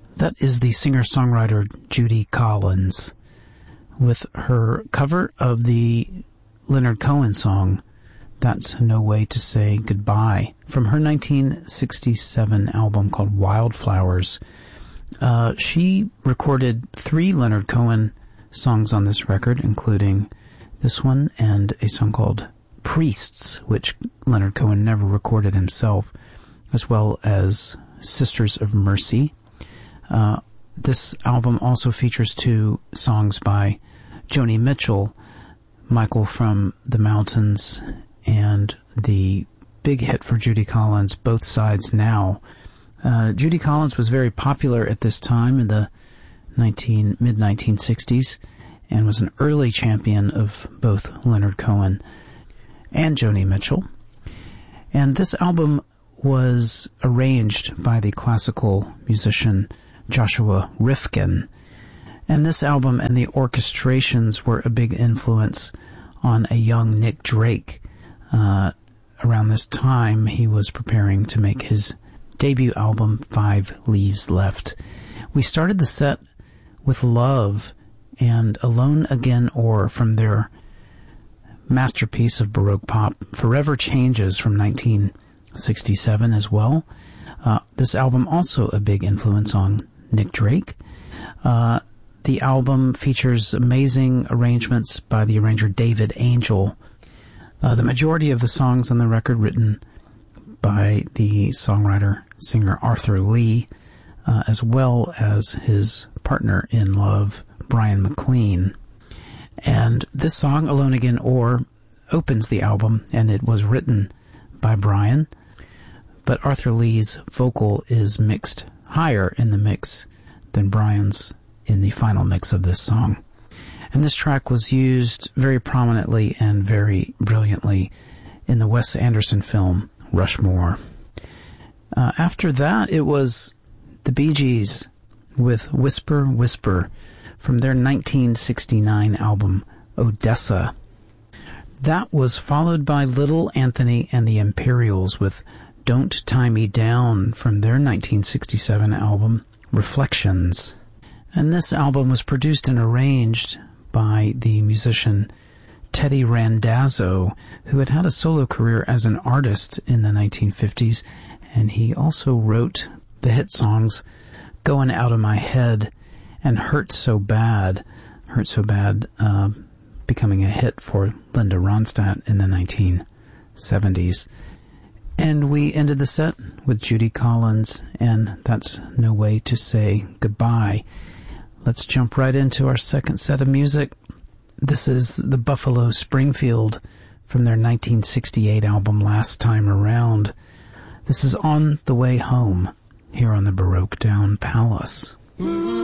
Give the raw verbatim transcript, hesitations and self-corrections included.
That is the singer-songwriter Judy Collins with her cover of the Leonard Cohen song, That's No Way to Say Goodbye, from her nineteen sixty-seven album called Wildflowers. Uh, she recorded three Leonard Cohen songs on this record, including this one and a song called Priests, which Leonard Cohen never recorded himself, as well as Sisters of Mercy. Uh, this album also features two songs by Joni Mitchell, Michael from the Mountains, and the big hit for Judy Collins, Both Sides Now. Uh, Judy Collins was very popular at this time in the nineteen, mid nineteen sixties and was an early champion of both Leonard Cohen and Joni Mitchell. And this album was arranged by the classical musician Joshua Rifkin. And this album and the orchestrations were a big influence on a young Nick Drake. Uh, around this time, he was preparing to make his debut album, Five Leaves Left. We started the set with Love and Alone Again Or from their masterpiece of Baroque pop, Forever Changes, from nineteen sixty-seven as well. Uh, this album also a big influence on Nick Drake. Uh, the album features amazing arrangements by the arranger David Angel. Uh, the majority of the songs on the record written by the songwriter, singer Arthur Lee, uh, as well as his partner in love, Brian McLean. And this song, Alone Again Or, opens the album, and it was written by Brian, but Arthur Lee's vocal is mixed higher in the mix than Brian's in the final mix of this song. And this track was used very prominently and very brilliantly in the Wes Anderson film Rushmore. Uh, after that, it was the Bee Gees with Whisper, Whisper from their nineteen sixty-nine album Odessa. That was followed by Little Anthony and the Imperials with Don't Tie Me Down from their nineteen sixty-seven album Reflections. And this album was produced and arranged by the musician Teddy Randazzo, who had had a solo career as an artist in the nineteen fifties, and he also wrote the hit songs Going Out of My Head and Hurt So Bad. Hurt So Bad uh, becoming a hit for Linda Ronstadt in the nineteen seventies. And we ended the set with Judy Collins, and That's No Way to Say Goodbye. Let's jump right into our second set of music. This is the Buffalo Springfield from their nineteen sixty-eight album Last Time Around. This is On the Way Home here on the Baroque Down Palace.